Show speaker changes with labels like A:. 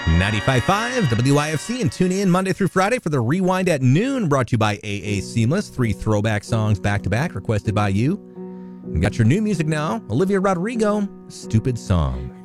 A: 95.5 WIFC, and tune in Monday through Friday for the Rewind at Noon, brought to you by AA Seamless. 3 throwback songs back-to-back requested by you. We got your new music now. Olivia Rodrigo, Stupid Song.